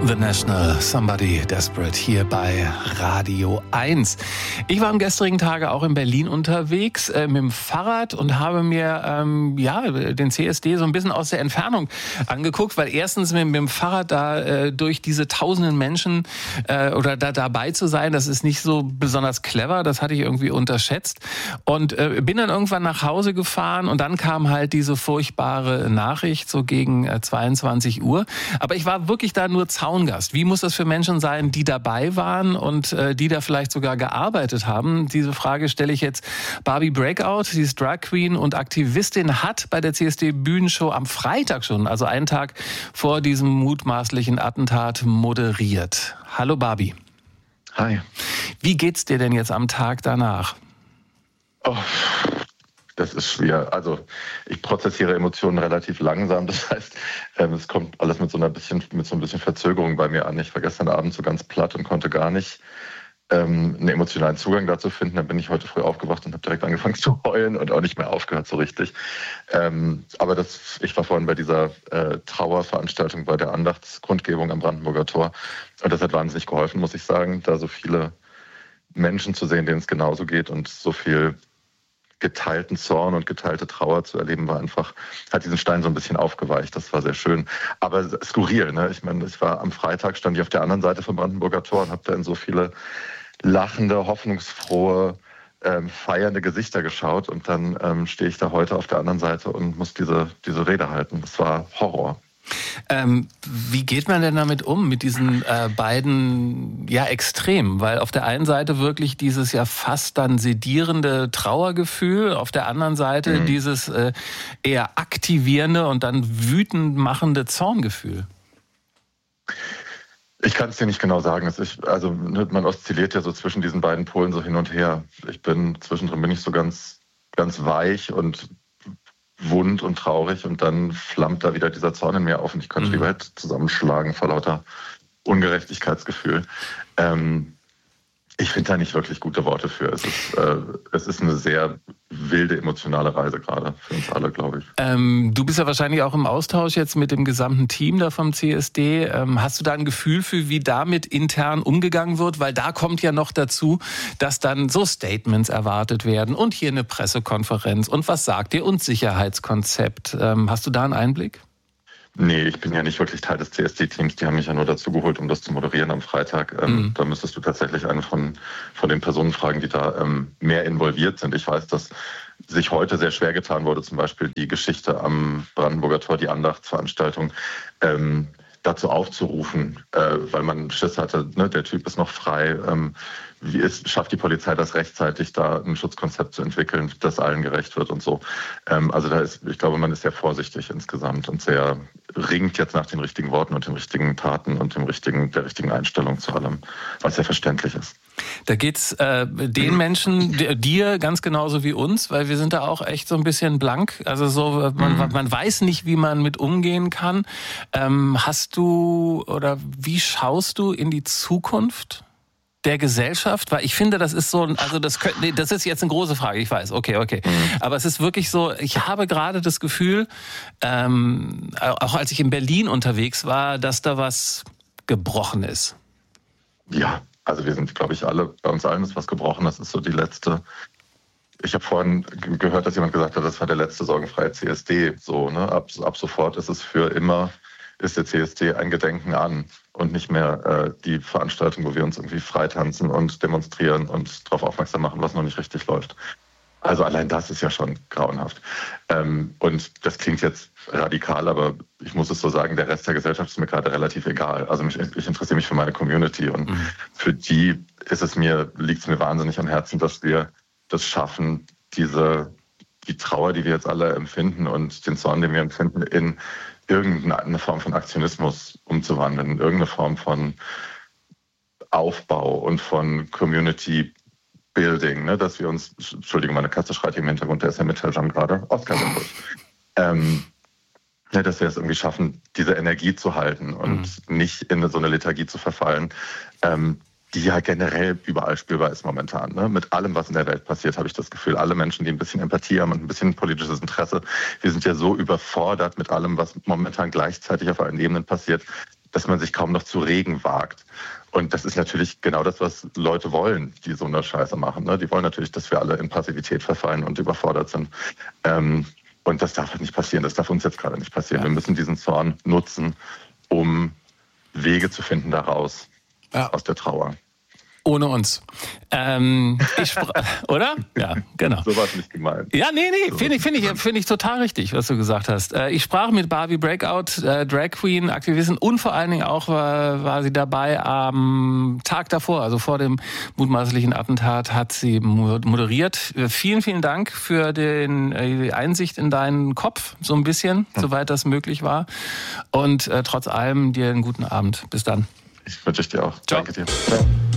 The National, Somebody Desperate hier bei Radio 1. Ich war am gestrigen Tage auch in Berlin unterwegs mit dem Fahrrad und habe mir den CSD so ein bisschen aus der Entfernung angeguckt, weil erstens mit dem Fahrrad da durch diese tausenden Menschen oder da dabei zu sein, das ist nicht so besonders clever, das hatte ich irgendwie unterschätzt und bin dann irgendwann nach Hause gefahren und dann kam halt diese furchtbare Nachricht so gegen 22 Uhr. Aber ich war wirklich da nur Zaungast. Wie muss das für Menschen sein, die dabei waren und die da vielleicht sogar gearbeitet haben? Diese Frage stelle ich jetzt Barbie Breakout. Sie ist Drag Queen und Aktivistin, hat bei der CSD-Bühnenshow am Freitag schon, also einen Tag vor diesem mutmaßlichen Attentat, moderiert. Hallo Barbie. Hi. Wie geht's dir denn jetzt am Tag danach? Oh, das ist schwer. Also ich prozessiere Emotionen relativ langsam. Das heißt, es kommt alles mit so ein bisschen Verzögerung bei mir an. Ich war gestern Abend so ganz platt und konnte gar nicht einen emotionalen Zugang dazu finden. Dann bin ich heute früh aufgewacht und habe direkt angefangen zu heulen und auch nicht mehr aufgehört so richtig. Aber ich war vorhin bei dieser Trauerveranstaltung bei der Andachtskundgebung am Brandenburger Tor. Und das hat wahnsinnig geholfen, muss ich sagen, da so viele Menschen zu sehen, denen es genauso geht und so viel geteilten Zorn und geteilte Trauer zu erleben, hat diesen Stein so ein bisschen aufgeweicht. Das war sehr schön. Aber skurril, ne? Ich meine, am Freitag stand ich auf der anderen Seite vom Brandenburger Tor und habe da in so viele lachende, hoffnungsfrohe, feiernde Gesichter geschaut. Und dann stehe ich da heute auf der anderen Seite und muss diese Rede halten. Das war Horror. Wie geht man denn damit um, mit diesen beiden Extremen? Weil auf der einen Seite wirklich dieses ja fast dann sedierende Trauergefühl, auf der anderen Seite dieses eher aktivierende und dann wütend machende Zorngefühl. Ich kann es dir nicht genau sagen. Man oszilliert ja so zwischen diesen beiden Polen so hin und her. Zwischendrin bin ich so ganz, ganz weich und wund und traurig und dann flammt da wieder dieser Zorn in mir auf und ich könnte die Welt zusammenschlagen vor lauter Ungerechtigkeitsgefühl. Ich finde da nicht wirklich gute Worte für. Es ist eine sehr wilde emotionale Reise gerade für uns alle, glaube ich. Du bist ja wahrscheinlich auch im Austausch jetzt mit dem gesamten Team da vom CSD. Hast du da ein Gefühl für, wie damit intern umgegangen wird? Weil da kommt ja noch dazu, dass dann so Statements erwartet werden und hier eine Pressekonferenz und was sagt ihr und Sicherheitskonzept. Hast du da einen Einblick? Nee, ich bin ja nicht wirklich Teil des CSD-Teams. Die haben mich ja nur dazu geholt, um das zu moderieren am Freitag. Da müsstest du tatsächlich eine von den Personen fragen, die da mehr involviert sind. Ich weiß, dass sich heute sehr schwer getan wurde, zum Beispiel die Geschichte am Brandenburger Tor, die Andachtsveranstaltung, dazu aufzurufen, weil man Schiss hatte, ne, der Typ ist noch frei. Schafft die Polizei das rechtzeitig, da ein Schutzkonzept zu entwickeln, das allen gerecht wird und so. Ich glaube, man ist sehr vorsichtig insgesamt und sehr ringt jetzt nach den richtigen Worten und den richtigen Taten und der richtigen Einstellung zu allem, was ja verständlich ist. Da geht's den Menschen, dir ganz genauso wie uns, weil wir sind da auch echt so ein bisschen blank. Also so, man weiß nicht, wie man mit umgehen kann. Wie schaust du in die Zukunft der Gesellschaft? Weil ich finde, das ist so, das ist jetzt eine große Frage, ich weiß, okay. Aber es ist wirklich so, ich habe gerade das Gefühl, auch als ich in Berlin unterwegs war, dass da was gebrochen ist. Ja, also wir sind, glaube ich, bei uns allen ist was gebrochen. Das ist so die letzte. Ich habe vorhin gehört, dass jemand gesagt hat, das war der letzte sorgenfreie CSD. So, ne? Ab sofort ist der CSD ein Gedenken an und nicht mehr die Veranstaltung, wo wir uns irgendwie freitanzen und demonstrieren und darauf aufmerksam machen, was noch nicht richtig läuft. Also allein das ist ja schon grauenhaft. Und das klingt jetzt radikal, aber ich muss es so sagen, der Rest der Gesellschaft ist mir gerade relativ egal. Also ich interessiere mich für meine Community und für die liegt es mir wahnsinnig am Herzen, dass wir das schaffen, die Trauer, die wir jetzt alle empfinden und den Zorn, den wir empfinden, in irgendeine Form von Aktionismus umzuwandeln, in irgendeine Form von Aufbau und von Community Building, ne, dass wir uns, Entschuldigung, meine Katze schreit hier im Hintergrund, der ist ja Mitteljan gerade, Oskar sind dass wir es irgendwie schaffen, diese Energie zu halten und nicht in so eine Lethargie zu verfallen, die ja generell überall spürbar ist momentan. Ne? Mit allem, was in der Welt passiert, habe ich das Gefühl, alle Menschen, die ein bisschen Empathie haben und ein bisschen politisches Interesse, wir sind ja so überfordert mit allem, was momentan gleichzeitig auf allen Ebenen passiert, dass man sich kaum noch zu regen wagt. Und das ist natürlich genau das, was Leute wollen, die so eine Scheiße machen. Ne? Die wollen natürlich, dass wir alle in Passivität verfallen und überfordert sind. Und das darf halt nicht passieren. Das darf uns jetzt gerade nicht passieren. Ja. Wir müssen diesen Zorn nutzen, um Wege zu finden daraus, aus der Trauer. Ohne uns. Oder? Ja, genau. So war es nicht gemeint. Ja, nee, so finde ich total richtig, was du gesagt hast. Ich sprach mit Barbie Breakout, Drag Queen, Aktivistin, und vor allen Dingen auch war sie dabei am Tag davor, also vor dem mutmaßlichen Attentat, hat sie moderiert. Vielen, vielen Dank für die Einsicht in deinen Kopf, so ein bisschen, soweit das möglich war. Und trotz allem dir einen guten Abend. Bis dann. Ich wünsche dir auch. Ciao. Danke dir. Ciao.